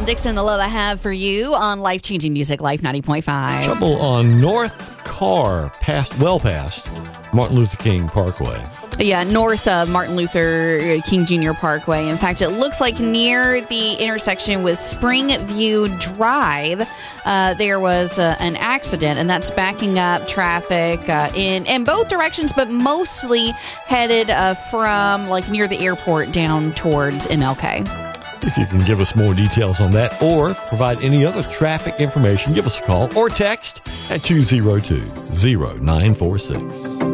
Dixon, the love I have for you on Life-Changing Music, Life 90.5. Trouble on North Carr, past Martin Luther King Parkway. Yeah, north of Martin Luther King Jr. Parkway. In fact, it looks like near the intersection with Springview Drive, there was an accident, and that's backing up traffic in both directions, but mostly headed from like near the airport down towards MLK. If you can give us more details on that or provide any other traffic information, give us a call or text at 202-0946.